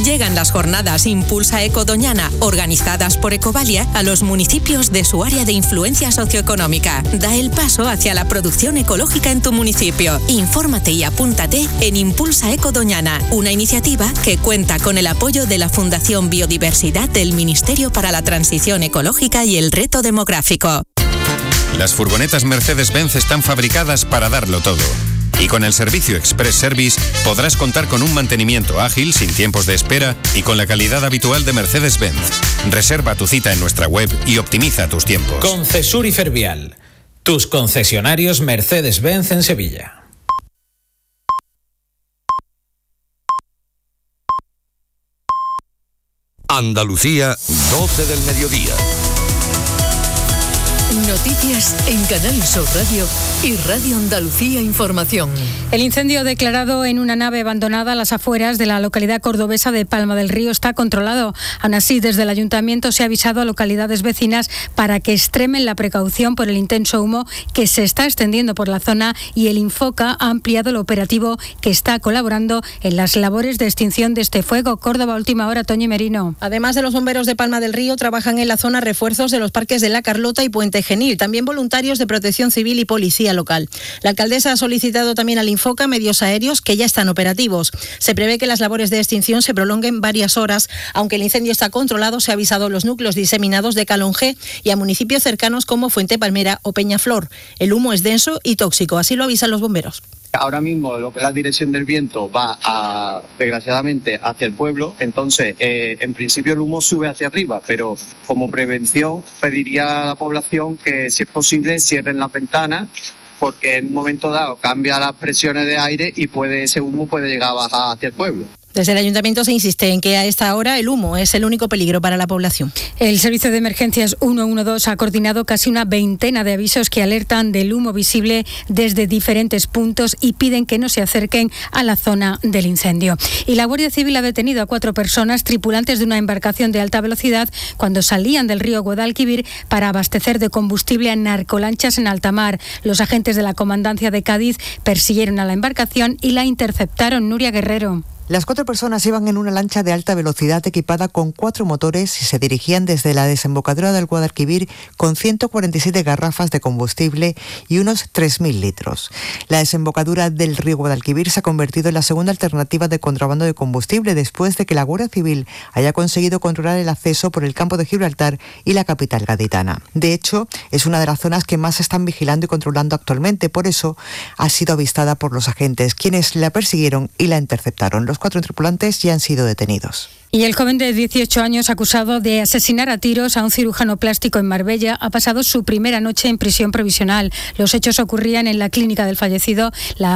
Llegan las jornadas Impulsa Eco Doñana, organizadas por Ecovalia, a los municipios de su área de influencia socioeconómica. Da el paso hacia la producción ecológica en tu municipio. Infórmate y apúntate en Impulsa Eco Doñana, una iniciativa que cuenta con el apoyo de la Fundación Biodiversidad del Ministerio para la Transición Ecológica y el Reto Demográfico. Las furgonetas Mercedes-Benz están fabricadas para darlo todo. Y con el servicio Express Service podrás contar con un mantenimiento ágil, sin tiempos de espera y con la calidad habitual de Mercedes-Benz. Reserva tu cita en nuestra web y optimiza tus tiempos. Concesur y Fervial, tus concesionarios Mercedes-Benz en Sevilla. Andalucía, 12 del mediodía. Noticias en Canal Sur Radio y Radio Andalucía Información. El incendio declarado en una nave abandonada a las afueras de la localidad cordobesa de Palma del Río está controlado. Aún así, desde el ayuntamiento se ha avisado a localidades vecinas para que extremen la precaución por el intenso humo que se está extendiendo por la zona, y el Infoca ha ampliado el operativo que está colaborando en las labores de extinción de este fuego. Córdoba, última hora, Toñi Merino. Además de los bomberos de Palma del Río, trabajan en la zona refuerzos de los parques de La Carlota y Puente Genil, también voluntarios de Protección Civil y Policía Local. La alcaldesa ha solicitado también al Infoca medios aéreos que ya están operativos. Se prevé que las labores de extinción se prolonguen varias horas. Aunque el incendio está controlado, se ha avisado a los núcleos diseminados de Calonge y a municipios cercanos como Fuente Palmera o Peñaflor. El humo es denso y tóxico, así lo avisan los bomberos. Ahora mismo lo que es la dirección del viento va desgraciadamente hacia el pueblo, entonces en principio el humo sube hacia arriba, pero como prevención pediría a la población que, si es posible, cierren las ventanas, porque en un momento dado cambia las presiones de aire y ese humo puede llegar a bajar hacia el pueblo. Desde el ayuntamiento se insiste en que a esta hora el humo es el único peligro para la población. El Servicio de Emergencias 112 ha coordinado casi una veintena de avisos que alertan del humo visible desde diferentes puntos y piden que no se acerquen a la zona del incendio. Y la Guardia Civil ha detenido a 4 personas, tripulantes de una embarcación de alta velocidad, cuando salían del río Guadalquivir para abastecer de combustible a narcolanchas en alta mar. Los agentes de la Comandancia de Cádiz persiguieron a la embarcación y la interceptaron. Nuria Guerrero. Las 4 personas iban en una lancha de alta velocidad equipada con 4 motores y se dirigían desde la desembocadura del Guadalquivir con 147 garrafas de combustible y unos 3.000 litros. La desembocadura del río Guadalquivir se ha convertido en la segunda alternativa de contrabando de combustible después de que la Guardia Civil haya conseguido controlar el acceso por el campo de Gibraltar y la capital gaditana. De hecho, es una de las zonas que más se están vigilando y controlando actualmente. Por eso ha sido avistada por los agentes, quienes la persiguieron y la interceptaron. Los 4 tripulantes ya han sido detenidos. Y el joven de 18 años acusado de asesinar a tiros a un cirujano plástico en Marbella ha pasado su primera noche en prisión provisional. Los hechos ocurrían en la clínica del fallecido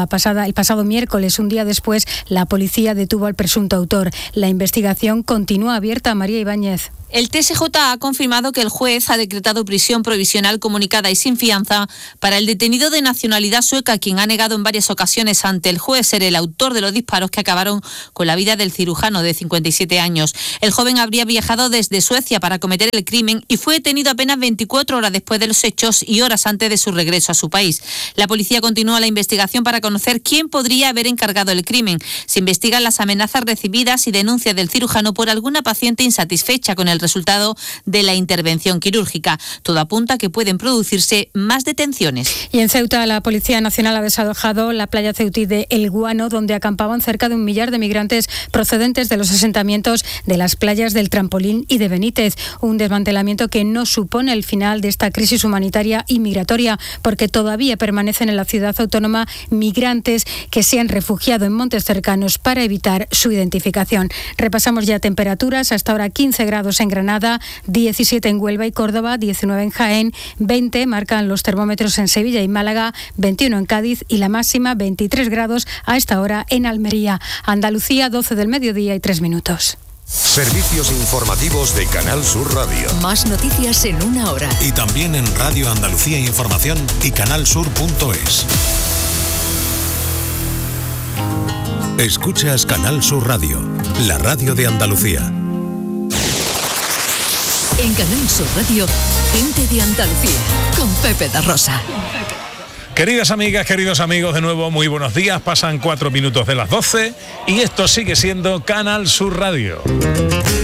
el pasado miércoles. Un día después, la policía detuvo al presunto autor. La investigación continúa abierta. María Ibáñez. El TSJ ha confirmado que el juez ha decretado prisión provisional comunicada y sin fianza para el detenido de nacionalidad sueca, quien ha negado en varias ocasiones ante el juez ser el autor de los disparos que acabaron con la vida del cirujano de 57 años. El joven habría viajado desde Suecia para cometer el crimen y fue detenido apenas 24 horas después de los hechos y horas antes de su regreso a su país. La policía continúa la investigación para conocer quién podría haber encargado el crimen. Se investigan las amenazas recibidas y denuncias del cirujano por alguna paciente insatisfecha con el resultado de la intervención quirúrgica. Todo apunta a que pueden producirse más detenciones. Y en Ceuta, la Policía Nacional ha desalojado la playa ceutí de El Guano, donde acampaban cerca de 1 millar de migrantes procedentes de los asentamientos de las playas del Trampolín y de Benítez. Un desmantelamiento que no supone el final de esta crisis humanitaria y migratoria, porque todavía permanecen en la ciudad autónoma migrantes que se han refugiado en montes cercanos para evitar su identificación. Repasamos ya temperaturas. Hasta ahora 15 grados en Granada, 17 en Huelva y Córdoba, 19 en Jaén, 20 marcan los termómetros en Sevilla y Málaga, 21 en Cádiz y la máxima 23 grados a esta hora en Almería. Andalucía, 12 del mediodía y 3 minutos. Servicios informativos de Canal Sur Radio. Más noticias en 1 hora. Y también en Radio Andalucía Información y canalsur.es. Escuchas Canal Sur Radio, la radio de Andalucía. En Canal Sur Radio, Gente de Andalucía, con Pepe da Rosa. Queridas amigas, queridos amigos, de nuevo muy buenos días. Pasan 4 minutos de las 12 y esto sigue siendo Canal Sur Radio.